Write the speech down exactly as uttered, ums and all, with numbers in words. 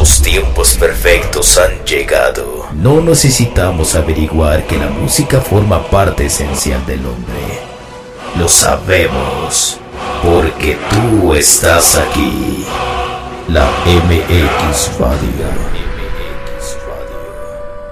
Los tiempos perfectos han llegado. No necesitamos averiguar que la música forma parte esencial del hombre. Lo sabemos, porque tú estás aquí. La M X Radio.